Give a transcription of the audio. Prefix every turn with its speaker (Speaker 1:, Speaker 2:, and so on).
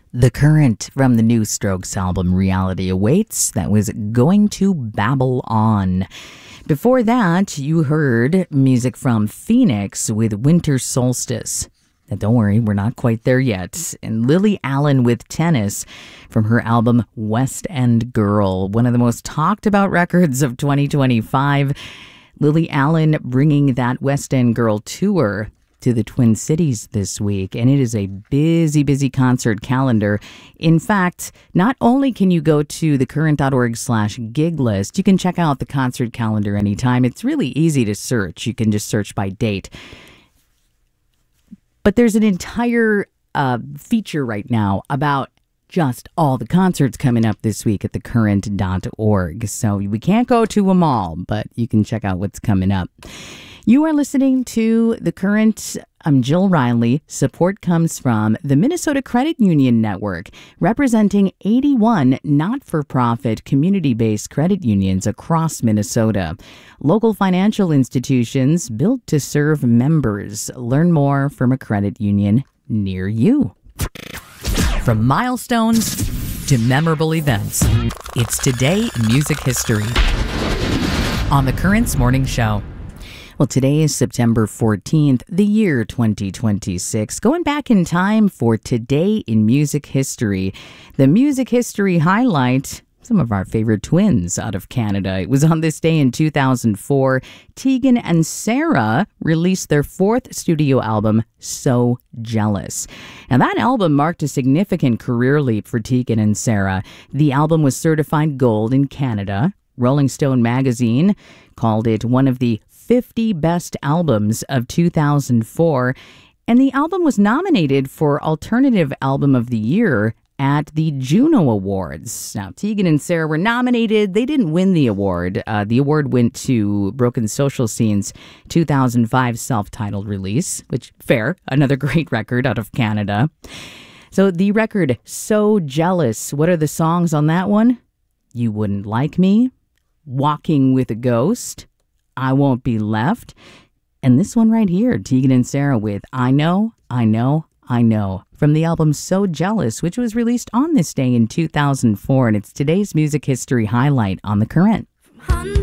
Speaker 1: The Current from the new Strokes album Reality Awaits. That was Going to Babble On. Before that, you heard music from Phoenix with Winter Solstice. Now, don't worry, we're not quite there yet. And Lily Allen with Tennis from her album West End Girl, one of the most talked about records of 2025. Lily Allen bringing that West End Girl tour to the Twin Cities this week, and it is a busy, busy concert calendar. In fact, not only can you go to thecurrent.org/gig list, you can check out the concert calendar anytime. It's really easy to search. You can just search by date. But there's an entire feature right now about just all the concerts coming up this week at thecurrent.org. So we can't go to them all, but you can check out what's coming up. You are listening to The Current. I'm Jill Riley. Support comes from the Minnesota Credit Union Network, representing 81 not-for-profit community-based credit unions across Minnesota. Local financial institutions built to serve members. Learn more from a credit union near you. From milestones to memorable events, it's Today in Music History on The Current's Morning Show. Well, today is September 14th, the year 2026. Going back in time for Today in Music History. The music history highlight, some of our favorite twins out of Canada. It was on this day in 2004, Tegan and Sara released their fourth studio album, So Jealous. And that album marked a significant career leap for Tegan and Sara. The album was certified gold in Canada. Rolling Stone magazine called it one of the 50 best albums of 2004, and the album was nominated for Alternative Album of the Year at the Juno Awards. Now, Tegan and Sara were nominated. They didn't win the award. The award went to Broken Social Scene's 2005 self-titled release, which, fair, another great record out of Canada. So the record, So Jealous, what are the songs on that one? You Wouldn't Like Me, Walking with a Ghost, I Won't Be Left, and this one right here, Tegan and Sara with I Know, I Know, I Know, from the album So Jealous, which was released on this day in 2004, and it's today's music history highlight on The Current.